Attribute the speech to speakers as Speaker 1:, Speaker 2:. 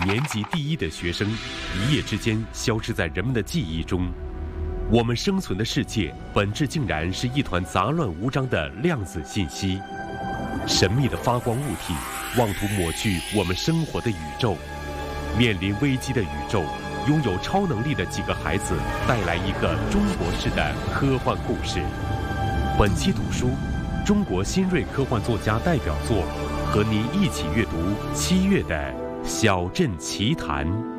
Speaker 1: 年级第一的学生一夜之间消失在人们的记忆中。我们生存的世界本质竟然是一团杂乱无章的量子信息。神秘的发光物体妄图抹去我们生活的宇宙。面临危机的宇宙，拥有超能力的几个孩子带来一个中国式的科幻故事。本期读书，中国新锐科幻作家代表作，和您一起阅读7月的《小镇奇谈》。